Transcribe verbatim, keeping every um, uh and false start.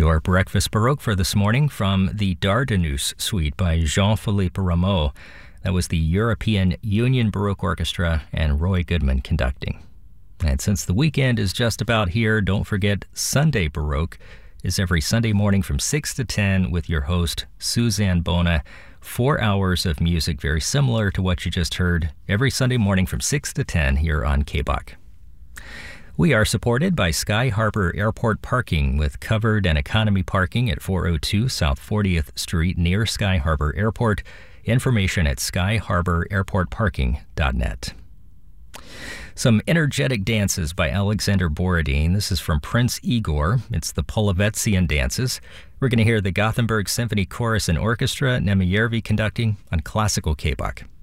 Your breakfast Baroque for this morning from the Dardanus Suite by Jean-Philippe Rameau. That was the European Union Baroque Orchestra and Roy Goodman conducting. And since the weekend is just about here, don't forget Sunday Baroque is every Sunday morning from six to ten with your host, Suzanne Bona. Four hours of music very similar to what you just heard every Sunday morning from six to ten here on K B O C. We are supported by Sky Harbor Airport Parking with covered and economy parking at four oh two South fortieth Street near Sky Harbor Airport. Information at sky harbor airport parking dot net. Some energetic dances by Alexander Borodin. This is from Prince Igor. It's the Polovetzian dances. We're going to hear the Gothenburg Symphony Chorus and Orchestra, Nemyervi conducting on Classical K B O C.